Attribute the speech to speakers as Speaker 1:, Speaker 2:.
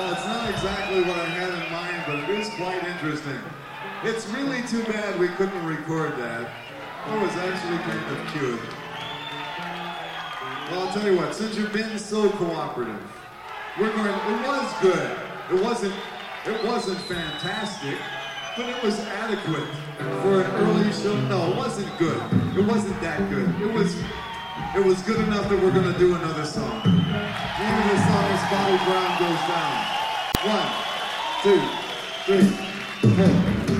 Speaker 1: Well, it's not exactly what I had in mind, but it is quite interesting. It's really too bad we couldn't record that. It was actually kind of cute. Well, I'll tell you what, since you've been so cooperative, it was good. It wasn't fantastic, but it was adequate for an early show. No, it wasn't good. It wasn't that good. It was good enough that we're going to do another song. The name of the song is Bobby Brown Goes Down. 1, 2, 3, 4.